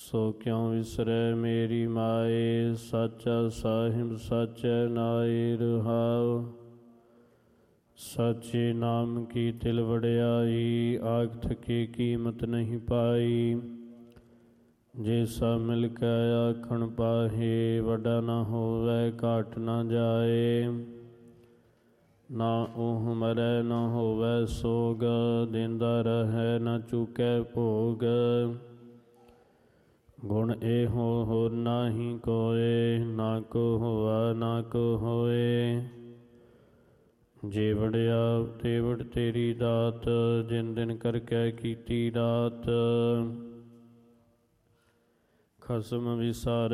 ਸੋ ਕਿਉ ਵਿਸਰੈ ਮੇਰੀ ਮਾਏ, ਸਾਚਾ ਸਾਹਿਬ ਸਾਚੈ ਨਾਇ ਰਹਾਉ। ਸਾਚੇ ਨਾਮ ਕੀ ਤਿਲ ਵਡਿਆਈ, ਆਖ ਥਕੇ ਕੀਮਤ ਨਹੀਂ ਪਾਈ। ਜੇ ਸਭ ਮਿਲ ਕੇ ਆਖਣ ਪਾਹੇ, ਵੱਡਾ ਨਾ ਹੋਵੈ ਘਾਟ ਨਾ ਜਾਏ। ਨਾ ਉਹ ਮਰੈ ਨਾ ਹੋਵੈ ਸੋਗ, ਦੇਂਦਾ ਰਹੈ ਨਾ ਚੁਕੈ ਭੋਗ। ਗੁਣ ਇਹੋ ਹੋਰ ਨਾਹੀ ਕੋਇ, ਨਾ ਕੋ ਹੋਆ ਨਾ ਕੋ ਹੋਏ। ਜੇ ਵੜਿਆ ਤੇ ਵਡ ਤੇਰੀ ਦਾਤ, ਜਿਨ ਦਿਨ ਕਰਕੇ ਕੀਤੀ ਰਾਤ। ਖਸਮ ਵਿਸਾਰ